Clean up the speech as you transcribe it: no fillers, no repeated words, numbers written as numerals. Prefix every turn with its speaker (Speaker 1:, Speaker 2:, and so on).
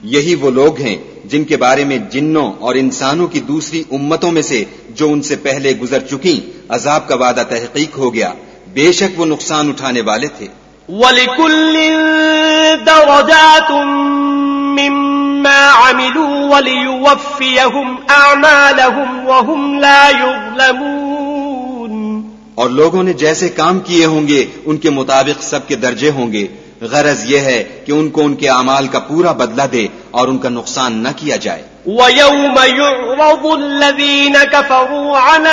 Speaker 1: यही वो लोग हैं जिनके बारे में जिन्नों और इंसानों की दूसरी उम्मतों में से जो उनसे पहले गुजर चुकी अजाब का वादा तहकीक हो गया। बेशक वो नुकसान उठाने वाले थे।
Speaker 2: वलिकुल्लिन दरजातुम मिम्मा अमिलू वलियुवफ्फियहुम अअमालहुम वहुम ला युज़लमून।
Speaker 1: और लोगों ने जैसे काम किए होंगे उनके मुताबिक सबके दर्जे होंगे। गरज यह है कि उनको उनके अमाल का पूरा बदला दे और उनका नुकसान न किया जाए।
Speaker 2: वयौम युअरदुल्लज़ीन कफ़रू अला